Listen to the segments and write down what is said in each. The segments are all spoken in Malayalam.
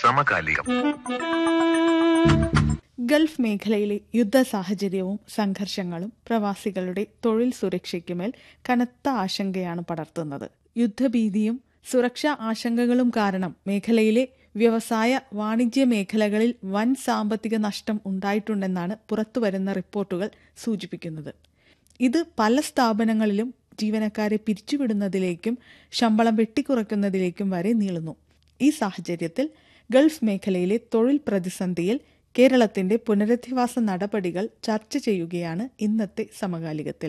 സമകാലികം. ഗൾഫ് മേഖലയിലെ യുദ്ധ സാഹചര്യവും സംഘർഷങ്ങളും പ്രവാസികളുടെ തൊഴിൽ സുരക്ഷയ്ക്കുമേൽ കനത്ത ആശങ്കയാണ് പടർത്തുന്നത്. യുദ്ധഭീതിയും സുരക്ഷാ ആശങ്കകളും കാരണം മേഖലയിലെ വ്യവസായ വാണിജ്യ മേഖലകളിൽ വൻ സാമ്പത്തിക നഷ്ടം ഉണ്ടായിട്ടുണ്ടെന്നാണ് പുറത്തുവരുന്ന റിപ്പോർട്ടുകൾ സൂചിപ്പിക്കുന്നത്. ഇത് പല സ്ഥാപനങ്ങളിലും ജീവനക്കാരെ പിരിച്ചുവിടുന്നതിലേക്കും ശമ്പളം വെട്ടിക്കുറയ്ക്കുന്നതിലേക്കും വരെ നീളുന്നു. ഈ സാഹചര്യത്തിൽ ഗൾഫ് മേഖലയിലെ തൊഴിൽ പ്രതിസന്ധിയിൽ കേരളത്തിന്റെ പുനരധിവാസ നടപടികൾ ചർച്ച ചെയ്യുകയാണ് ഇന്നത്തെ സമകാലികത്തിൽ.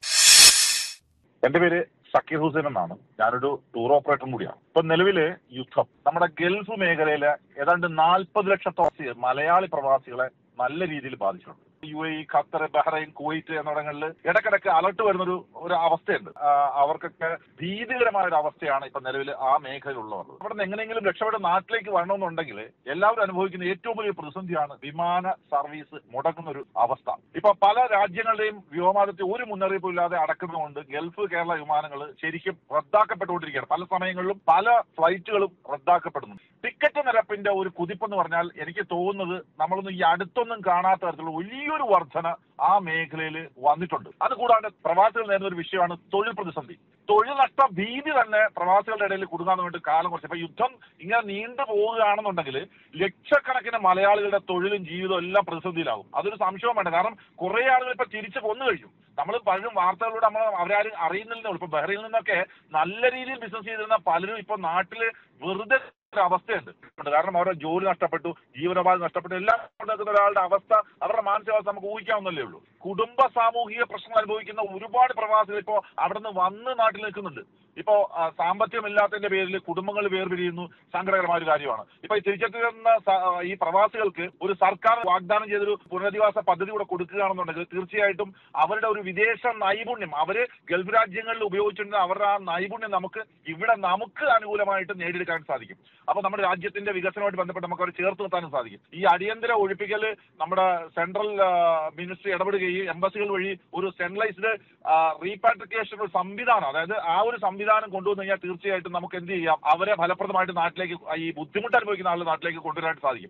എന്റെ പേര് സക്കീർ ഹുസൈൻ എന്നാണ്. ഞാനൊരു ടൂർ ഓപ്പറേറ്ററും കൂടിയാണ്. ഇപ്പൊ നിലവില് യുദ്ധം നമ്മുടെ ഗൾഫ് മേഖലയിലെ ഏതാണ്ട് 40 ലക്ഷത്തോളം മലയാളി പ്രവാസികളെ നല്ല രീതിയിൽ ബാധിച്ചിട്ടുണ്ട്. UAE, ഖത്തർ, ബഹ്റൈൻ, കുവൈറ്റ് എന്നിടങ്ങളിൽ ഇടക്കിടക്ക് അലർട്ട് വരുന്നൊരു അവസ്ഥയുണ്ട്. അവർക്കൊക്കെ ഭീതികരമായ ഒരു അവസ്ഥയാണ് ഇപ്പൊ നിലവിൽ ആ മേഖലയിലുള്ളവർ. അവിടെ നിന്ന് എങ്ങനെയെങ്കിലും രക്ഷപ്പെട്ട് നാട്ടിലേക്ക് വരണമെന്നുണ്ടെങ്കിൽ എല്ലാവരും അനുഭവിക്കുന്ന ഏറ്റവും വലിയ പ്രതിസന്ധിയാണ് വിമാന സർവീസ് മുടങ്ങുന്ന ഒരു അവസ്ഥ. ഇപ്പൊ പല രാജ്യങ്ങളുടെയും വ്യോമാതിർത്തി ഒരു മുന്നറിയിപ്പും ഇല്ലാതെ അടക്കുന്നതുകൊണ്ട് ഗൾഫ് കേരള വിമാനങ്ങൾ ശരിക്കും റദ്ദാക്കപ്പെട്ടുകൊണ്ടിരിക്കുകയാണ്. പല സമയങ്ങളിലും പല ഫ്ലൈറ്റുകളും റദ്ദാക്കപ്പെടുന്നു. ടിക്കറ്റ് നിരപ്പിന്റെ ഒരു കുതിപ്പെന്ന് പറഞ്ഞാൽ എനിക്ക് തോന്നുന്നത് നമ്മളൊന്നും ഈ അടുത്തൊന്നും കാണാത്ത തരത്തിലുള്ള വലിയൊരു വർധന ആ മേഖലയിൽ വന്നിട്ടുണ്ട്. അതുകൂടാതെ പ്രവാസികൾ നേരിടുന്ന ഒരു വിഷയമാണ് തൊഴിൽ പ്രതിസന്ധി. തൊഴിൽ നഷ്ട ഭീതി തന്നെ പ്രവാസികളുടെ ഇടയിൽ കുടുങ്ങാൻ വേണ്ടി കാലം കുറച്ച്. ഇപ്പൊ യുദ്ധം ഇങ്ങനെ നീണ്ടു പോവുകയാണെന്നുണ്ടെങ്കിൽ ലക്ഷക്കണക്കിന് മലയാളികളുടെ തൊഴിലും ജീവിതവും എല്ലാം പ്രതിസന്ധിയിലാകും. അതൊരു സംശയം വേണ്ട. കാരണം കുറെ ആളുകൾ ഇപ്പൊ തിരിച്ചു കൊന്നു കഴിഞ്ഞു. നമ്മൾ പലരും വാർത്തകളിലൂടെ നമ്മൾ അവരാരും അറിയുന്നില്ല. ഇപ്പൊ ബഹ്റൈനിൽ നിന്നൊക്കെ നല്ല രീതിയിൽ ബിസിനസ് ചെയ്തിരുന്ന പലരും ഇപ്പൊ നാട്ടില് വെറുതെ അവസ്ഥയുണ്ട്. കാരണം അവരുടെ ജോലി നഷ്ടപ്പെട്ടു, ജീവനോപാധി നഷ്ടപ്പെട്ടു, എല്ലാം കൊണ്ടുവരുന്ന ഒരാളുടെ അവസ്ഥ, അവരുടെ മാനസികാവസ്ഥ നമുക്ക് ഊഹിക്കാവുന്നല്ലേ ഉള്ളൂ. കുടുംബ സാമൂഹിക പ്രശ്നങ്ങൾ അനുഭവിക്കുന്ന ഒരുപാട് പ്രവാസികൾ ഇപ്പോ അവിടെ നിന്ന് വന്ന് നാട്ടിൽ നിൽക്കുന്നുണ്ട്. ഇപ്പോ സാമ്പത്തികമില്ലാത്തതിന്റെ പേരിൽ കുടുംബങ്ങൾ വേർപിരിയുന്നു. സങ്കടകരമായ ഒരു കാര്യമാണ്. ഇപ്പൊ തിരിച്ചെത്തുന്ന ഈ പ്രവാസികൾക്ക് ഒരു സർക്കാർ വാഗ്ദാനം ചെയ്തൊരു പുനരധിവാസ പദ്ധതി കൂടെ കൊടുക്കുകയാണെന്നുണ്ടെങ്കിൽ തീർച്ചയായിട്ടും അവരുടെ ഒരു വിദേശ നൈപുണ്യം അവര് ഗൾഫ് രാജ്യങ്ങളിൽ ഉപയോഗിച്ചിരുന്ന അവരുടെ ആ നൈപുണ്യം നമുക്ക് അനുകൂലമായിട്ട് നേടിയെടുക്കാൻ സാധിക്കും. അപ്പൊ നമ്മുടെ രാജ്യത്തിന്റെ വികസനവുമായിട്ട് ബന്ധപ്പെട്ട് നമുക്ക് അവർ ചേർത്ത് നിർത്താനും സാധിക്കും. ഈ അടിയന്തര ഒഴിപ്പിക്കൽ നമ്മുടെ സെൻട്രൽ മിനിസ്ട്രി ഇടപെടുകയും എംബസികൾ വഴി ഒരു സെൻട്രലൈസ്ഡ് റീപാട്രിക്കേഷൻ സംവിധാനം, അതായത് ആ ഒരു സംവിധാനം കൊണ്ടുവന്നു കഴിഞ്ഞാൽ തീർച്ചയായിട്ടും നമുക്ക് എന്ത് ചെയ്യാം, അവരെ ഫലപ്രദമായിട്ട് നാട്ടിലേക്ക് ഈ ബുദ്ധിമുട്ട് അനുഭവിക്കുന്ന ആളുടെ നാട്ടിലേക്ക് കൊണ്ടുവരാനായിട്ട് സാധിക്കും.